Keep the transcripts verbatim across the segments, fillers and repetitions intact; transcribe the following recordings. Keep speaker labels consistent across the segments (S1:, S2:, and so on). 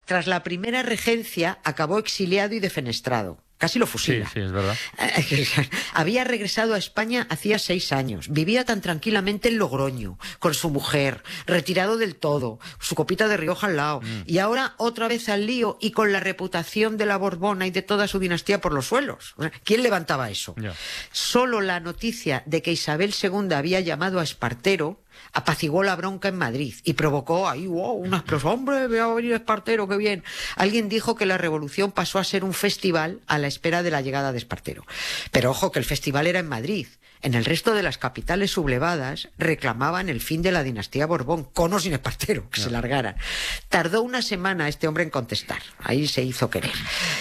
S1: tras la primera regencia acabó exiliado y defenestrado. Casi lo fusila.
S2: Sí, sí, es verdad.
S1: Había regresado a España hacía seis años. Vivía tan tranquilamente en Logroño, con su mujer, retirado del todo, su copita de Rioja al lado. Mm. Y ahora otra vez al lío y con la reputación de la Borbona y de toda su dinastía por los suelos. ¿Quién levantaba eso? Yeah. Solo la noticia de que Isabel segunda había llamado a Espartero apaciguó la bronca en Madrid y provocó ahí, wow, una explosión. ¡Hombre, va a venir Espartero, qué bien! Alguien dijo que la revolución pasó a ser un festival a la espera de la llegada de Espartero. Pero ojo, que el festival era en Madrid. En el resto de las capitales sublevadas reclamaban el fin de la dinastía Borbón, con o sin Espartero, que no. se largaran. Tardó una semana este hombre en contestar. Ahí se hizo querer.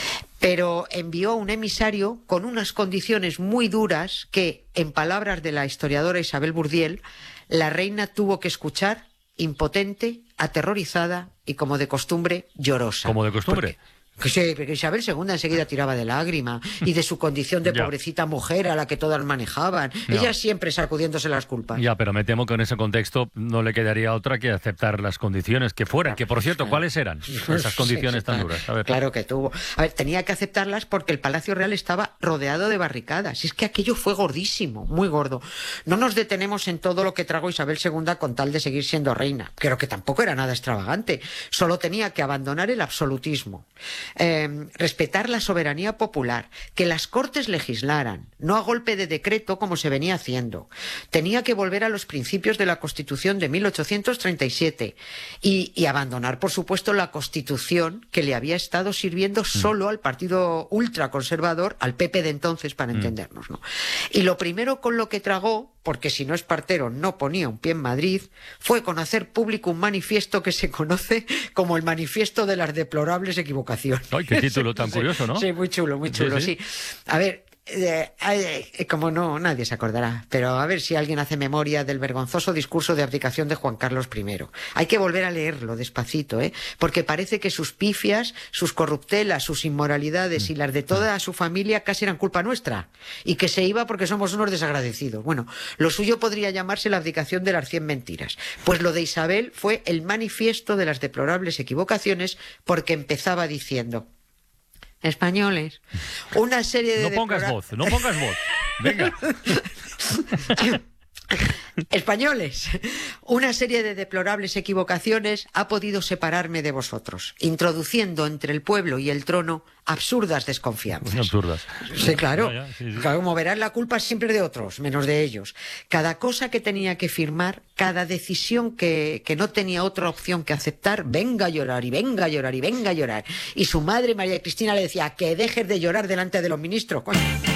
S1: Pero envió un emisario con unas condiciones muy duras que, en palabras de la historiadora Isabel Bourdiel, la reina tuvo que escuchar, impotente, aterrorizada y, como de costumbre, llorosa.
S2: ¿Como de costumbre?
S1: Porque... Que, sí, que Isabel segunda enseguida tiraba de lágrima y de su condición de pobrecita mujer a la que todas manejaban. Ya. Ella siempre sacudiéndose las culpas.
S2: Ya, pero me temo que en ese contexto no le quedaría otra que aceptar las condiciones que fueran. Que, por cierto, ¿cuáles eran esas condiciones sí, sí, tan
S1: claro,
S2: duras? A ver.
S1: Claro que tuvo. A ver, tenía que aceptarlas porque el Palacio Real estaba rodeado de barricadas. Y es que aquello fue gordísimo, muy gordo. No nos detenemos en todo lo que tragó Isabel segunda con tal de seguir siendo reina. Creo que tampoco era nada extravagante. Solo tenía que abandonar el absolutismo. Eh, respetar la soberanía popular, que las Cortes legislaran, no a golpe de decreto como se venía haciendo. Tenía que volver a los principios de la Constitución de mil ochocientos treinta y siete y, y abandonar, por supuesto, la Constitución que le había estado sirviendo solo al partido ultraconservador, al P P de entonces, para entendernos, ¿no? Y lo primero con lo que tragó, porque si no Espartero no ponía un pie en Madrid, fue con hacer público un manifiesto que se conoce como el Manifiesto de las Deplorables Equivocaciones.
S2: Ay, qué título tan
S1: sí,
S2: curioso, ¿no?
S1: Sí, muy chulo, muy chulo, sí. sí. sí. A ver, eh, eh, como no, nadie se acordará, pero a ver si alguien hace memoria del vergonzoso discurso de abdicación de Juan Carlos primero. Hay que volver a leerlo despacito, ¿eh? Porque parece que sus pifias, sus corruptelas, sus inmoralidades y las de toda su familia casi eran culpa nuestra, y que se iba porque somos unos desagradecidos. Bueno, lo suyo podría llamarse la abdicación de las cien mentiras. Pues lo de Isabel fue el manifiesto de las deplorables equivocaciones, porque empezaba diciendo: españoles, una serie de...
S2: No pongas
S1: deplora...
S2: voz, no pongas voz. Venga.
S1: Españoles, una serie de deplorables equivocaciones ha podido separarme de vosotros, introduciendo entre el pueblo y el trono absurdas desconfianzas.
S2: Absurdas.
S1: Sí, claro.
S2: Ya, ya, sí, sí.
S1: Como verás, la culpa es siempre de otros, menos de ellos. Cada cosa que tenía que firmar, cada decisión que, que no tenía otra opción que aceptar, venga a llorar y venga a llorar y venga a llorar. Y su madre, María Cristina, le decía que dejes de llorar delante de los ministros, coño.